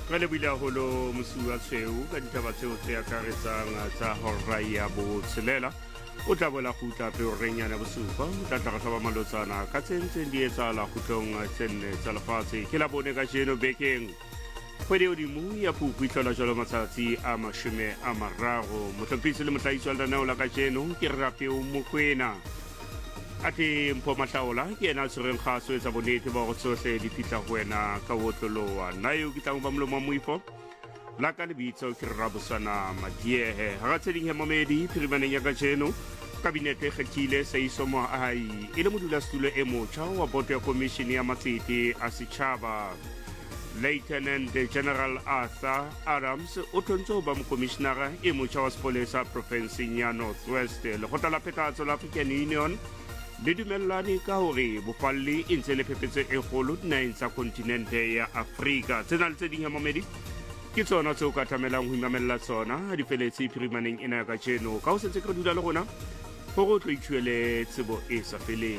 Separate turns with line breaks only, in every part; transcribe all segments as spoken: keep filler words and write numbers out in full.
Re le buile haholo Mosuwa Tshweu ka ditaba tseo tse akaretsang tsa hora ya botshelela. O tla boela kgutla peorenyana bosupa o tla tla ga tlhaba malotsana ka tse ntseng di etsahala kgutlong tse nne tsa lefatshe ke la bone ka jeno bekeng kgwedi hodimo ya Phupu e tlhola jwalo matsatsi a mashome a mararo motlhophisi le motlhahiso wa lenaneo la ka jeno ke Rapeo Mokoena ate mpho mahlaola ke ena a tshwereng kgaso etsa bonnete ba gore tsohle di fihla ho wena ka otloloa nna eo ke tlang ba molomo wa moifo la ka lebitso ke Rabosana Madiehe ha tse ding hemomedi phirimaneng ya ka jeno kabinete kgethile Seiso Moahi e le modulasetulo e motjha wa boto ya komishini ya matsete a setjhaba. Lieutenant General Arthur Adams o thontse ho ba mokomishenara e motjha wa sepolesa profenseng ya North West. Lekgotla la Phethahatso la African Union le dumellane ka hore bofalli e ntse le phephetso e kgolo dinaheng tsa kontinente ya Afrika. Tsena le tse ding hemomedi ke tsona tseo ka thamelang ho imamella tsona ha di feletse phirimaneng ena ya ka jeno ka ho sentse ke re dula le rona hore o tlo ithuele tsebo e sa feleng.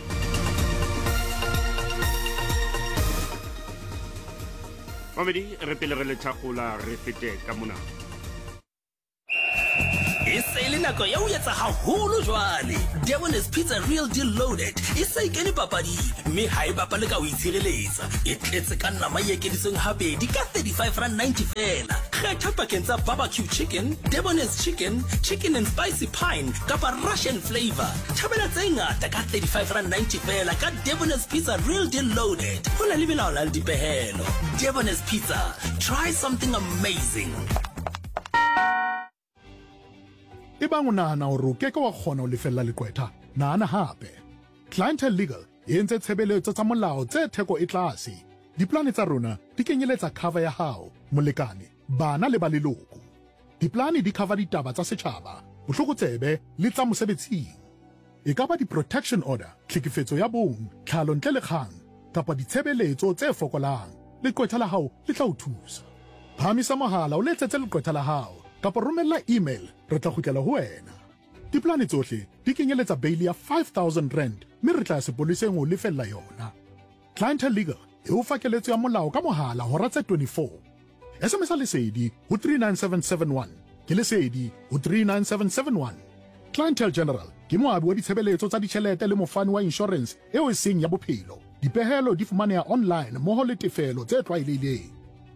Mamedi re pele re le thakgola re fete ka mona.
E se le nako ya ho etsa haholo jwale. Debonairs Pizza Real Deal Loaded e se e kene papading mme ha e bapale ka ho itshireletsa. E tletse ka nama e ekeditsweng habedi ka thirty-five rand ninety fela. Kgetha pakeng tsa barbecue chicken, Debonairs chicken, chicken and spicy pine kapa Russian flavor. Thabela tse ngata ka thirty-five rand ninety fela ka Debonairs Pizza Real Deal Loaded. Ho na le melawana le dipehelo. Debonairs Pizza, try something amazing.
Ebang o nahana hore o keke wa kgona ho lefella lekwetha nahana hape Clientele Legal e entse tshebeletso tsa molao tse theko e tlase. Diplane tsa rona di kenyeletsa cover ya hao molekane bana le ba leloko. Diplane di cover ditaba tsa setjhaba bohlokotsebe le tsa mosebetsing e ka ba di-protection order tlhekefetso ya bong tlhalo ntle le kgang kapa ditshebeletso tse fokolang. Lekwetha la hao le tla o thusa. Phamisa mohala o letsetse lekwetha la hao kapa romella email re tla kgutlela ho wena. Diplane tsohle di kenyeletsa bail ya five thousand rand mme re tla sepoleseng ho lefella yona. Clientele Legal e o fa keletso ya molao ka mohala hora tse twenty-four. S M S lesedi ho three nine seven seven one ke lesedi ho three nine seven seven one. Clientele General ke moabi wa ditshebeletso tsa ditjhelete le mofani wa insurance eo e seng ya bophelo. Dipehelo di fumaneha online mmoho le tefelo tse tlwaelehileng.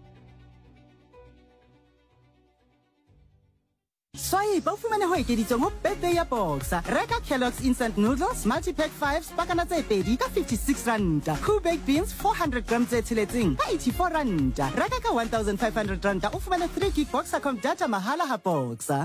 Swai ba fumane ho ekeditswe mo birthday ya Boxer. Reka Kellogg's instant noodles multi-pack five pakana tse pedi ka fifty-six rand. Cool baked beans four hundred grams tse tsheletseng ka eighty-four rand. Reka ka one thousand five hundred rand o fumane three gig Boxer.com data mahala ha Boxer.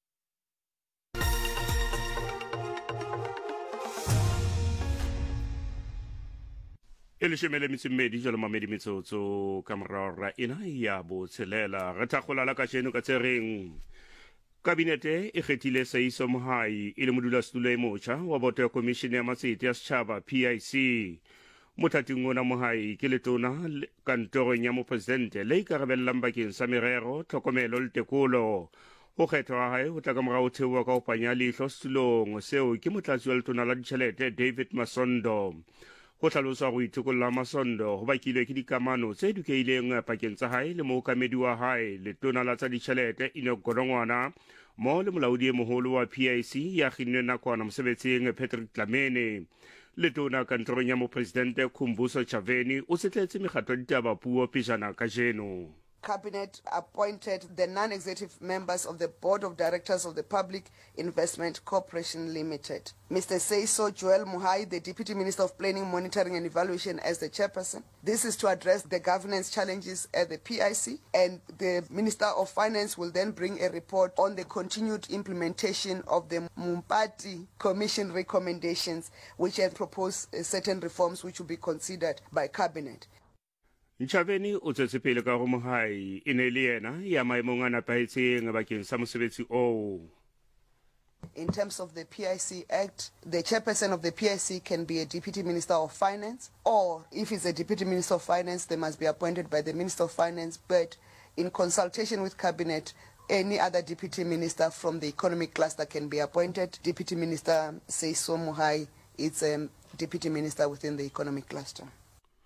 Ele shemele mitsimedi jalo mamedi mitsotso kamera ina ya botshelela re thakgola la ka jeno ka tsereng. Kabinete e kgethile Seiso Moahi e le modulasetulo e motjha wa boto ya komishini ya matsete ya setjhaba P I C. Mothating ona Moahi ke letona kantorong ya mopresidente le ikarabellang bakeng sa merero tlhokomelo le tekolo. Ho kgethwa ha hae ho tla ka morao theoha ka ho panya leihlo setulong seo ke motlatsi wa letona la ditjhelete David Masondo. Ho hlalosa ho ithikolla Masondo ho bakilwe ke dikamano tse dukeileng pakeng tsa hae le mookamedi wa hae letona la tsa ditjhelete Enoch Godongwana mo le molaodi e moholo wa P I C ya kginnweng nakwana mosebetsing Patrick Dlamini. Letona kantorong ya mopresidente Khumbudzo Ntshavheni o setletse mekgatlo ditaba puo pejana ka jeno.
Cabinet appointed the non-executive members of the Board of Directors of the Public Investment Corporation Limited. Mister Seiso Joel Moahi, the Deputy Minister of Planning, Monitoring and Evaluation as the chairperson. This is to address the governance challenges at the P I C, and the Minister of Finance will then bring a report on the continued implementation of the Mumpati Commission recommendations, which have proposed uh, certain reforms which will be considered by Cabinet.
Ntshavheni o tsetse pele ka ho Moahi e ne le yena ya maemong a nepahetseng bakeng sa mosebetsi oo.
In terms of the P I C Act, the chairperson of the P I C can be a Deputy Minister of Finance, or if it's a Deputy Minister of Finance, they must be appointed by the Minister of Finance, but in consultation with Cabinet, any other Deputy Minister from the economic cluster can be appointed. Deputy Minister Seiso Moahi is a Deputy Minister within the economic cluster.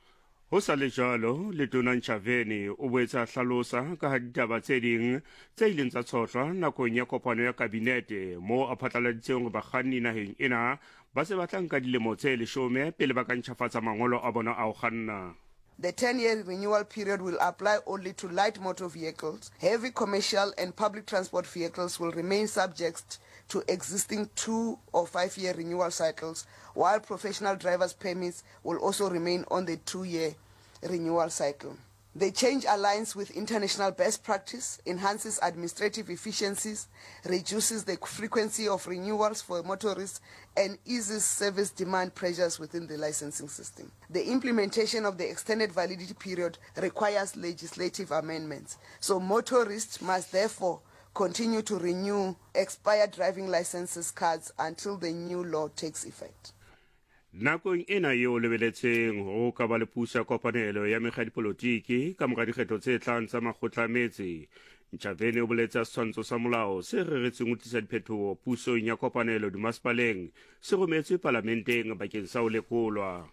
Ho sa le jalo letona Ntshavheni o boetse a hlalosa ka ha ditaba tse ding tse ileng tsa tshohlwa nakong ya kopano ya kabinete moo a phatlaladitseng hore bakganni naheng ena ba se ba tla nka dilemo tse leshome pele ba ka ntjhafatsa mangolo a bona a ho kganna.
The ten-year renewal period will apply only to light motor vehicles. Heavy commercial and public transport vehicles will remain subject to existing two or five-year renewal cycles, while professional drivers' permits will also remain on the two-year renewal cycle. The change aligns with international best practice, enhances administrative efficiencies, reduces the frequency of renewals for motorists, and eases service demand pressures within the licensing system. The implementation of the extended validity period requires legislative amendments. So motorists must therefore continue to renew expired driving licenses cards until the new law takes effect.
Nakong ena eo lebeletseng ho ka ba le puso ya kopanelo ya mekga dipolotiki ka mora dikgetho tse tlang tsa makgotla a metse, Ntshavheni o boletsa setshwantsho sa molao se reretseng ho tlisa diphetoho pusong ya kopanelo dimasepaleng se rometswe parlamenteng bakeng sa ho lekolwa.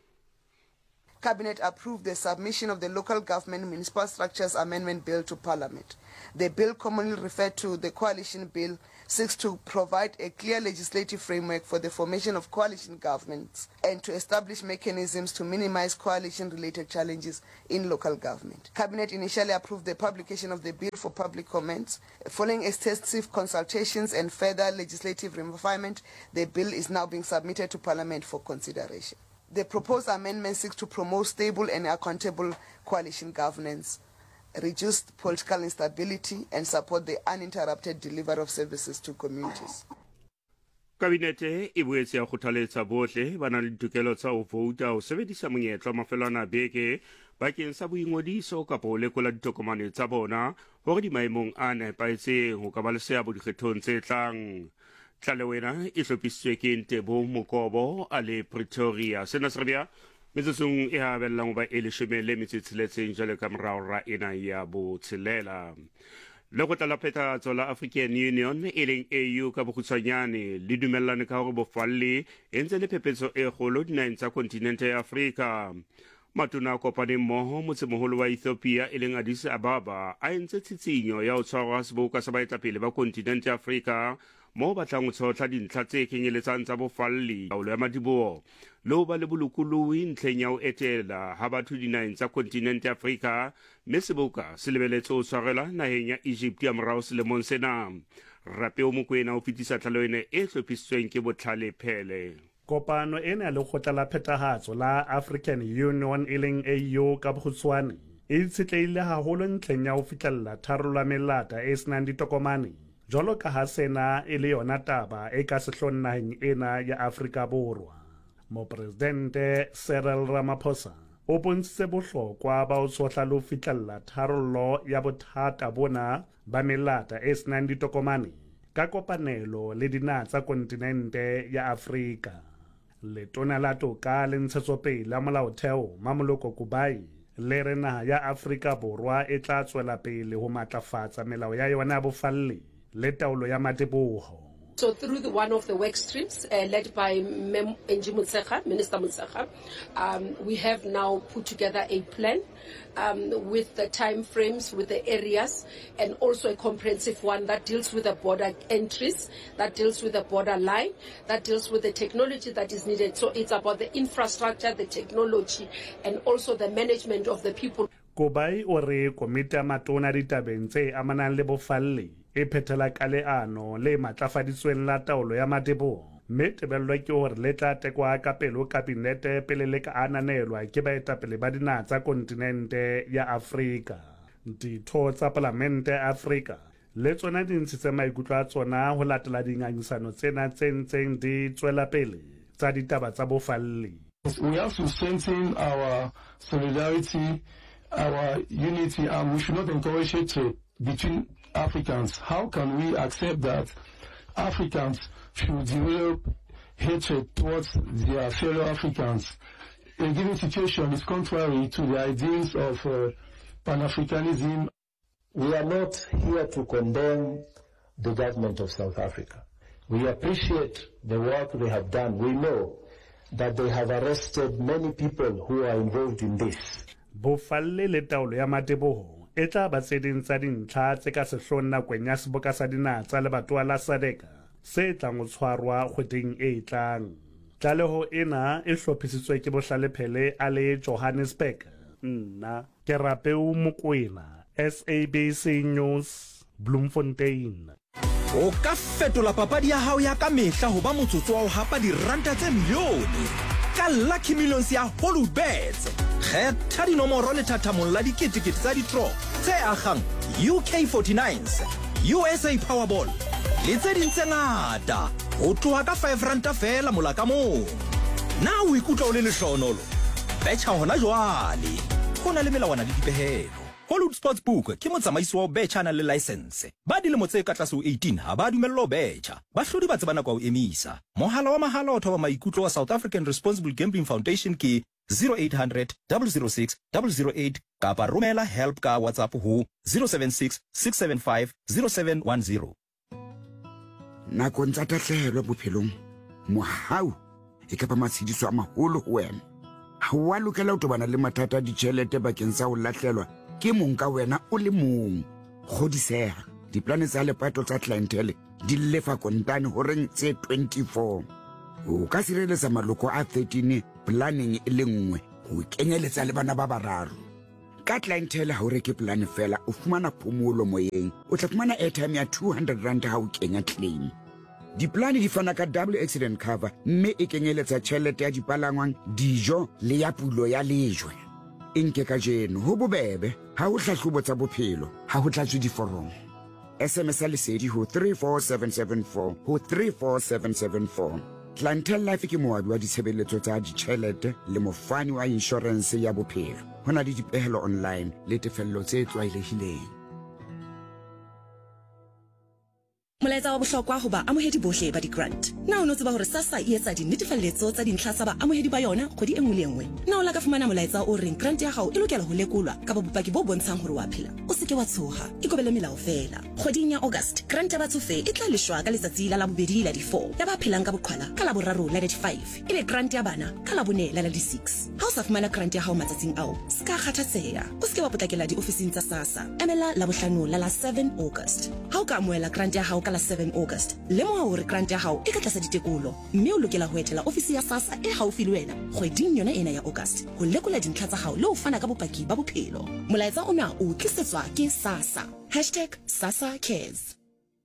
Cabinet approved the submission of the Local Government Municipal Structures Amendment Bill to Parliament. The bill, commonly referred to the Coalition Bill, seeks to provide a clear legislative framework for the formation of coalition governments and to establish mechanisms to minimize coalition-related challenges in local government. Cabinet initially approved the publication of the bill for public comments. Following extensive consultations and further legislative refinement, the bill is now being submitted to Parliament for consideration. The proposed amendment seeks to promote stable and accountable coalition governance, reduce political instability, and support the uninterrupted delivery of services to communities.
Kabinete e boetse ya kgothaletsa bohle ba nang le ditokelo tsa ho vouta ho sebedisa monyetla wa mafelwana a beke bakeng sa boingodiso kapa ho lekola ditokomane tsa bona hore di maemong a nepahetseng ho ka ba le seabo dikgethong tse tlang. Tlalewena e hlophisitswe ke Ntebo Mokobo a le Pretoria. Sena se rebia metsotsong e habellang ho ba e leshome le metso e tsheletseng jwalo ka morao ra ena ya botshelela. Lekgotla la Phethahatso la African Union e leng A U ka bokgutshwanyane le dumellane ka hore bofalle e ntse le phephetso e kgolo dinaheng tsa kontinente ya Afrika. Matona a kopaneng mmoho motsemoholo wa Ethiopia e leng Addis Ababa a entse tshitshinyo ya ho tshwarwa seboka sa baetapele ba kontinente ya Afrika moo batlang ho tshotla dintlha tse kenyeletsang tsa bofalli taolo ya madiboho le ho ba le bolokolohi ntlheng ya ho etela ha batho dinaheng tsa kontinente ya Afrika, mme seboka se lebeletse ho tshwarela naheng ya Egypt ya morao selemong sena. Rapeo Mokoena ho fetisa tlhalo ena e hlophisitsweng ke Botlhale Phele.
Kopano ena le Lekgotla la Phethahatso la African Union e leng A U ka bokgutshwane e itshetlehile haholo ntlheng ya ho fihlella tharollo ya melata e senang ditokomane, jwalo ka ha sena e le yona taba e ka sehlong naheng ena ya Afrika Borwa. Mopresidente Cyril Ramaphosa o bontshitse bohlokwa ba ho tsohla le ho fihlella tharollo ya bothata bona ba melata e senang ditokomane ka kopanelo le dinaha tsa kontinente ya Afrika. Letona la Toka le Ntshetsopele ya Molaotheo Mamoloko Kubai le re naha ya Afrika Borwa e tla tswela pele ho matlafatsa melao ya yona ya bofalle le taolo ya madiboho.
So through the one of the work streams uh, led by Mem Enji Motshekga, Minister Motshekga, um, we have now put together a plan um, with the time frames, with the areas, and also a comprehensive one that deals with the border entries, that deals with the border line, that deals with the technology that is needed. So it's about the infrastructure, the technology, and also the management of the people.
Kubai o re komiti ya matona ditabeng tse amanang le bofalle e phethela ka leano le matlafaditsweng la taolo ya madiboho, mme tebello ke hore le tla tekwa ka pelo kabinete pele le ka ananelwa ke baetapele ba dinaha tsa kontinente ya Afrika. Ditho tsa Palamente ya Afrika le tsona di ntshitse maikutlo a tsona ho latela dingangisano tsena tse ntseng di tswela pele tsa ditaba tsa bofalle.
We have to strengthen our solidarity, our unity, and we should not encourage hatred between Africans. How can we accept that Africans should develop hatred towards their fellow Africans? A given situation is contrary to the ideals of uh, Pan-Africanism.
We are not here to condemn the government of South Africa. We appreciate the work they have done. We know that they have arrested many people who are involved in this.
bofalle le taolo ya mateboho e tla ba tse ding tsa dintlha tse ka sehlong nakong ya seboka sa dinaha tsa lebatowa la sadeka se tlang ho tshwarwa kgweding e tlang. Tlaleho ena e hlophisitswe ke Bohlalephele a le Johannesburg. Nna ke Rapeu Mokoena, S A B C News, Bloemfontein.
O ka fetola papadi ya hao ya ka mehla ho ba motsotso wa ho hapa diranta tse milione ka Lucky Millions ya Hollywoodbets. Kgetha dinomoro le thathamong la diketekete tsa di-draw tse akgang U K forty-nines, U S A Powerball le tse ding tse ngata ho tloha ka five ranta fela mola ka moo. Na o ikutlwa o le lehlohonolo? Betjha hona jwale. Ho na le melawana le dipehelo. Hollywood Sportsbook ke motsamaisi wa betjha na le license. Ba dilemo tse ka tlase ho eighteen ha ba dumellwa betjha. Bahlodi ba tsebana kwa ho emisa. Mohala wa mahala o thoba maikutlo wa South African Responsible Gambling Foundation ke zero eight hundred, zero zero six, zero zero eight kapa romela help ka WhatsApp ho zero seven six, six seven five, zero seven one zero.
Nakong tsa tahlehelo bophelong, mohau e ka ba matshediso a maholo ho wena. Ha wa lokela ho tobana le mathata a ditjhelete bakeng sa ho lahlelwa ke mong ka wena o le mong. Kgodiseha, diplane tsa lepato tsa clientele di lefa kontane ho reng tse twenty-four. O ka sireletsa maloko a thirteen planning e le nngwe ho kenyeletsa le bana ba bararo. Ka clientele ha o reke plan fela o fumana phomolo moyeng, o tla fumana airtime ya two hundred rand ha o kenya claim. Diplane di fana ka double accident cover mme e kenyeletsa tjhelete ya dipalangwang, dijo le ya pulo ya lejwe. Inke ka jeno ho bobebe ha o hlahlobo tsa bophelo ha ho tlatswe diforomo. S M S a lesedi ho three four seven seven four ho three four seven seven four. Clientele Life ke moabi wa ditshebeletso tsa ditjhelete le mofani wa insurance ya bophelo. Ho na le dipehelo online le tefello tse tlwaelehileng.
Molaetsa wa bohlokwa ho ba amohedi bohle ba di-grant. Na o no tseba hore SASSA e etsa dinetefaletso tsa dintlha tsa ba amohedi ba yona kgwedi e nngwe le nngwe. Na o la ka fumana molaetsa o reng grant ya hao e lokela ho lekolwa ka bopaki bo bontshang hore wa phela. O se ke wa tshoha, ikobele melao fela. Kgweding ya August, grant ya batsofe e tla leshwa ka letsatsi la labobedi la di four. Ya ba phelang ka boqhwala ka laboraro la di five. E be grant ya bana ka labone la di six. Ha o sa fumana grant ya hao matsatsing ao, ska kgathatseha. O se ke wa potlakela diofising tsa SASSA. Emela la bohlano la la seven August. Ha o ka amohela grant ya hao ka la seven August, lemoha hore grant ya hao e ka tlasa ditekolo, mme o lokela ho etela ofisi ya SASSA e haufi le wena kgweding yona ena ya August ho lekola dintlha tsa hao le ho fana ka bopaki ba bophelo. Molaetsa ona o tlisetswa ke SASSA. hashtag SASSA Cares.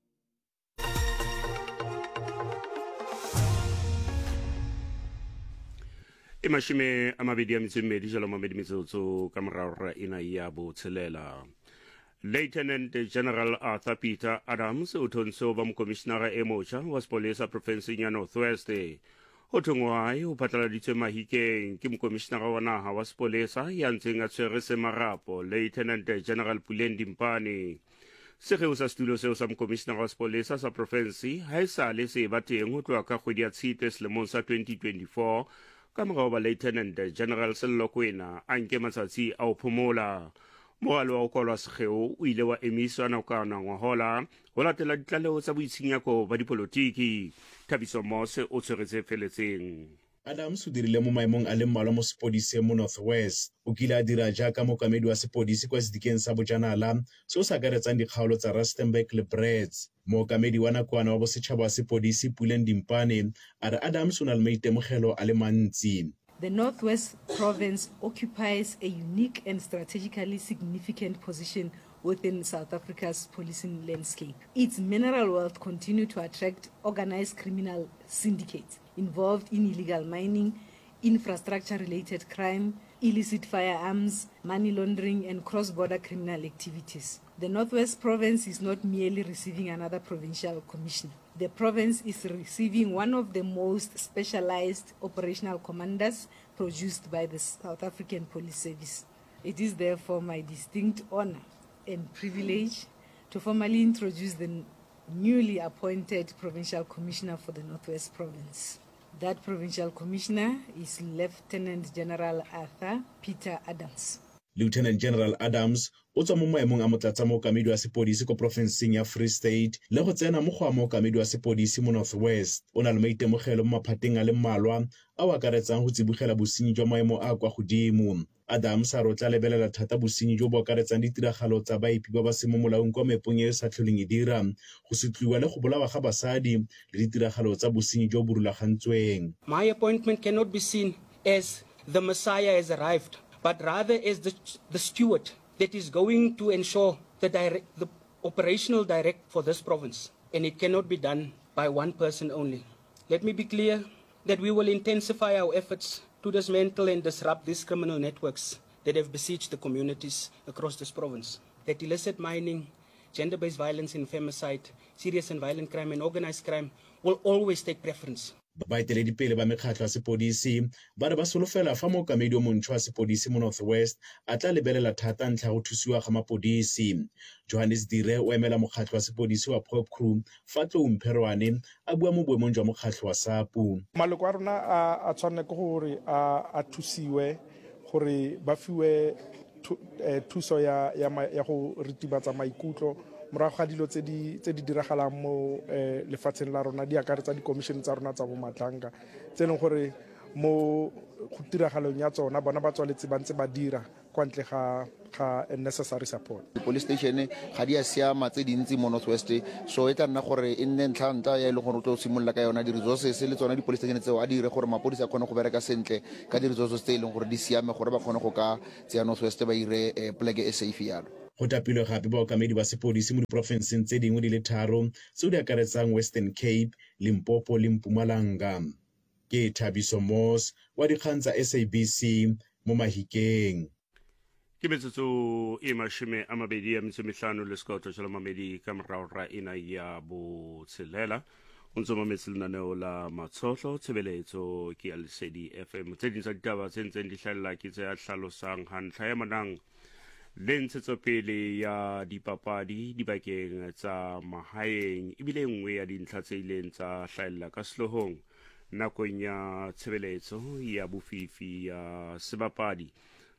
E mashime a mabedi a metso e mmedi jalo mamedi metsotso ka morao ena ya botshelela. Lieutenant General Arthur Peter Adams o thonse ba mokomishenara e motjha wa sepolesa profenseng ya North West. Ho thongwae ho phatlaladitswe mahikeng ke mokomishenara wa naha wa sepolesa ya ntseng a tshwere se marapo Lieutenant General Pulendi Mpane. Sekgeo sa setulo seo sa mokomishenara wa sepolesa sa profensi ha e sale se ba teng ho tloha ka kgwedi ya Tshitwe selemong sa twenty twenty-four ka morao ba Lieutenant General Sello Kwena a nke matsatsi a ho phomola. Moralo wa ho kwalwa sekgeo o ile wa emiswa nakwana ngwahola ho latela ditlaleho tsa boitshinyako ba dipolotiki. Thabiso Mose o tshweretse feletseng.
Adams o dirile mo maemong a le mmalwa mo sepodising mo North West. O kile a dira jaaka mokamedi wa sepodisi kwa sedikeng sa bojanala se o sa akaretsang dikgaolo tsa Rustenburg le Brits. Mookamedi wa nakwana wa bosetšhaba wa sepodisi Pulendi Mpane a re Adams o na le maitemogelo a le mantsi.
The Northwest Province occupies a unique and strategically significant position within South Africa's policing landscape. Its mineral wealth continues to attract organized criminal syndicates involved in illegal mining, infrastructure-related crime, illicit firearms, money laundering, and cross-border criminal activities. The Northwest Province is not merely receiving another provincial commissioner. The province is receiving one of the most specialized operational commanders produced by the South African Police Service. It is therefore my distinct honor and privilege to formally introduce the newly appointed Provincial Commissioner for the Northwest Province. That Provincial Commissioner is Lieutenant General Arthur Peter Adams.
Lieutenant General Adams o tswa mo maemong a motlatsa mookamedi wa sepodisi ko porofenseng ya Free State le go tsena mo go a mookamedi wa sepodisi mo North West. O na le maitemogelo mo maphateng a le mmalwa a o akaretsang go tsibogela bosenyi jwa maemo a kwa godimo. Adams a re o tla lebelela thata bosenyi jo bo akaretsang ditiragalo tsa baepi ba ba seng mo molaong kwa meepong e e sa tlholeng e dira, go sotliwa le go bolawa ga basadi le ditiragalo tsa bosenyi jo bo rulagantsweng.
My appointment cannot be seen as the Messiah has arrived, but rather as the, the steward that is going to ensure the, direct, the operational direct for this province. And it cannot be done by one person only. Let me be clear that we will intensify our efforts to dismantle and disrupt these criminal networks that have besieged the communities across this province. That illicit mining, gender-based violence and femicide, serious and violent crime and organized crime will always take preference.
Baeteledipele ba mekgatlho ya sepodisi ba re ba solofela fa mookamedi o montšhwa wa sepodisi mo North West a tla lebelela thata ntlha go thusiwa ga mapodisi. Johannes Dire o emela mokgatlho wa sepodisi wa Pop Crew fa Tlou Mpherwane a bua mo boemong jwa mokgatlho wa SAPU.
Maloko a rona a tshwanne ke gore a thusiwe gore ba fiwe thuso ya ya go ritibatsa maikutlo morago ga dilo tse di tse di diragalang mo lefatsheng la rona di akaretsa di-commission tsa rona tsa bomatlanka tse leng gore mo go tiragalong ya tsona bona ba tswaletse ba ntse ba dira kwa ntle ga ga necessary support.
Police station ga di a siama tse dintsi mo North West, so e tla nna gore e nne ntlha ya e leng gore o tlo simolola ka yona di-resources le tsona di-police station tseo a dire gore mapodisa a kgone go bereka sentle ka di-resources tse e leng gore di siame gore ba kgone go ka tseya North West ba ire poleke e safe yalo.
Go tapilwe gape baokamedi ba sepodisi mo diporofenseng tse dingwe di le tharo tseo di akaretsang Western Cape, Limpopo le Mpumalanga. Ke Thabiso Moss wa dikgang tsa S A B C mo Mahikeng.
Ke metsotso e mashome a mabedi ya metso mehlano le sekoto tšhala mamedi ka moraora ena ya botshelela o ntse mo metsi lenaneo la matshotlo tshebeletso ke ya Lesedi F M. Tse ding tsa ditaba tse ntseng di hlahella ke tse hlalosang hantlha ya manang le ntshetsopele ya dipapadi dibakeng tsa mahaeng ebile nngwe ya dintlha tse ileng tsa hlahella ka sehloohong nakong ya tshebeletso ya bofifi ya sebapadi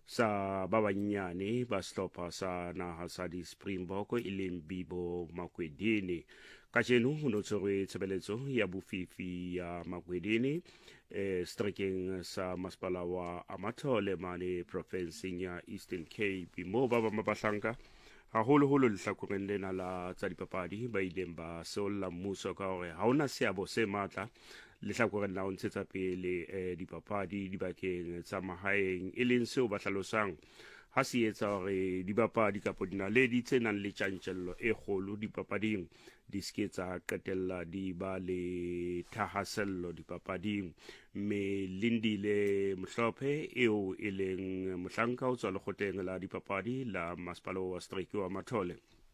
sa ba banyane ba sehlopha sa naha sa di-Springbok e leng Bibo Makwedini. Kajeno ho no tshwerwe tshebeletso ya bofifi ya Makwedini eh, strekeng sa masepala wa Amathole mane provinseng ya Eastern Cape mo ba ba mabahlanka haholoholo lehlakoreng lena la tsa dipapadi ba ileng ba seolla mmuso ka hore ha ona seabo se matla lehlakoreng la ho ntshetsa pele eh, dipapadi dibakeng tsa mahaeng e leng seo ba hlalosang ha se etsa hore dibapadi kapo dinaledi tse nang le tjantjello e kgolo dipapading di ske tsa qetella di ba le thahasello dipapading. Mme Lindile Mhlophe eo e leng mohlanka ho tswa lekgotleng la dipapadi la masepala wa Strike wa Mathole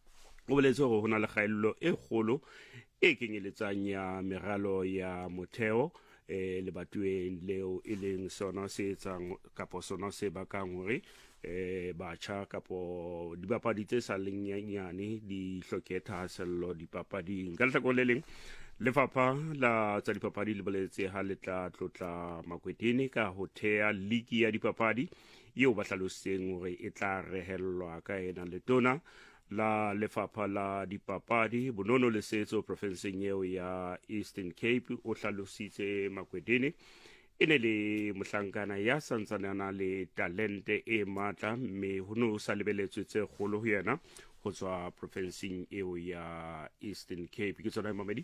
o boletse hore ho na le kgaello e kgolo e kenyeletsang ya meralo ya motheo eh, lebatueng leo e leng sona se etsang kapo sona se bakang hore eh batjha kapo dibapadi tse sa leng nyanyane di hloke thahasello dipapading. Ka lehlakore le leng lefapha la tsa dipapadi le boletse ha le tla tlotla Makwedini ka ho thea ligi ya dipapadi eo ba hlalositseng hore e tla rehellwa ka ena letona la lefapha la dipapadi Bonono le Setso profenseng eo ya Eastern Cape o hlalositse Makwedini e ne le mohlankana ya santsanana le talente e matla mme ho no sa lebeletswe tse kgolo ho yena ho tswa profenseng eo ya Eastern Cape. Ke tsona mamedi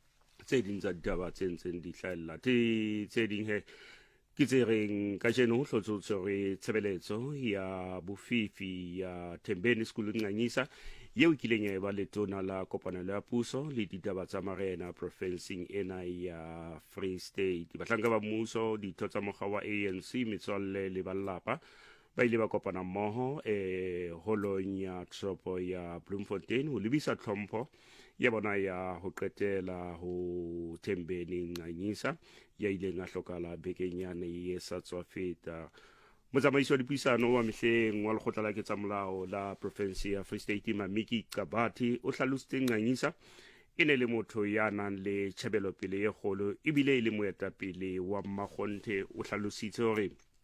tse ding tsa ditaba tse ntseng di hlahella tse ding he ke tse reng ka jeno ho hlotsotswe tshebeletso ya bofifi ya Thembeni School Nganyisa yeo kileng ya ba letona la kopanelo ya puso le ditaba tsa marena profenseng ena ya Free State. Bahlanka ba mmuso ditho tsa mokga wa A N C metswalle le balapa ba ile ba kopana mmoho e holong ya tropo ya Bloemfontein ho lebisa tlhompho ya bona ya ho qetela ho Thembeni Nganyisa ya ileng a hlokala bekenyane ye sa tswa feta. Motsamaiso wa dipuisano wa mehleng wa lekgotla la ketsamolao la province ya Free State Mamiki Qabati o hlalositse Nganyisa e ne le motho ya nang le tjhebelopele e kgolo ebile e le moetapele wa Mmakgonthe. O hlalositse hore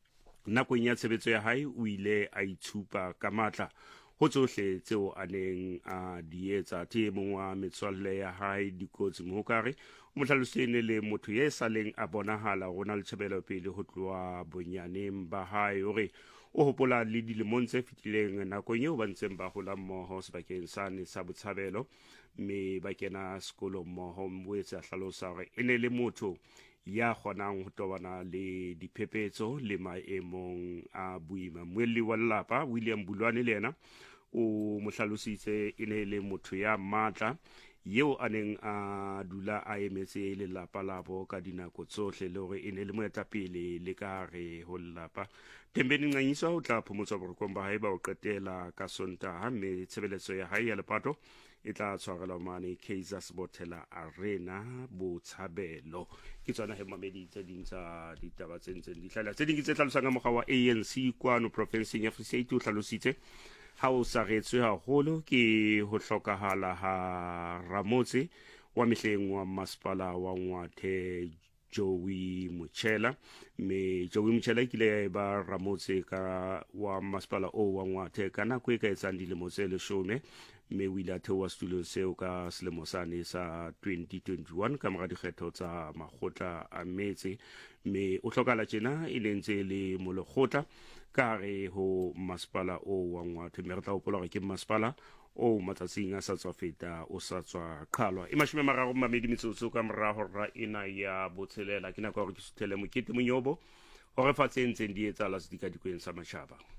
nakong ya tshebetso ya hae o ile a itshupa ka matla ho tsohle tseo a neng a di etsa. Te mong wa metswalle ya hae Dikotsi Mohokare o mo hlalositse le motho ya saleng a bonahala rona le tshebelo pele ho tloa bonyaneng ba hae hore o hopola le dilemong tse fetileng nakong eo ba ntseng ba hola mmoho sebakeng sane sa Botshabelo mme ba kena sekolo mmoho. Mboetse a hlalosa hore e ne le motho ya kgonang ho tobana le diphephetso le maemong a boima. Moelli wa lelapa William Bulwane le yena o mo hlalositse e ne le motho ya matla yeo a neng a dula a emetse lelapa labo ka dinako tsohle le hore e ne le moetapele le ka re ho lelapa. Thembeni Nqanyiswa o tla phomotswa borokong ba hae ba o qetela ka Sontaha mme tshebeletso ya hae ya lepato e tla tshwarelwa mane Kaizer Sports Arena Botshabelo. Ke tsona he mamedi tse ding tsa ditaba tse ntseng di hlala tse ding tse hlalosang ka mokgwa wa A N C kwano provinceng ya Free State o hlalositse ha o saretswe haholo ke ho hlokahala ha Ramotse wa mehleng wa masepala wa Ngwathe Joey Motshela me Joey Motshela kile ba Ramotse ka wa masepala o wa Ngwathe kana ko e ka etsang dilemo tse leshome me wila the wa studio seo ka selemo sane sa twenty twenty-one ka mora dikgetho tsa makgotla a metse me o hlokala tjena e lentse le molekgotla ka re ho masepala o wa Ngwathe me re tla hopola ke masepala o matsatsing a sa tswa feta o sa tswa qhalwa e mashome mararo mamedi metsotso ka mora hora ena ya botshelela ke nako re ke suthele mokete monyobo hore fatseng tseng di etsa la sedika dikweng sa mashaba.